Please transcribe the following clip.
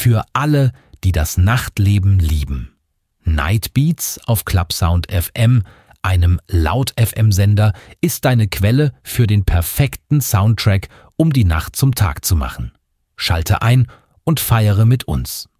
für alle, die das Nachtleben lieben. Night Beats auf Clubsound FM, einem Laut-FM-Sender, ist deine Quelle für den perfekten Soundtrack, um die Nacht zum Tag zu machen. Schalte ein und feiere mit uns.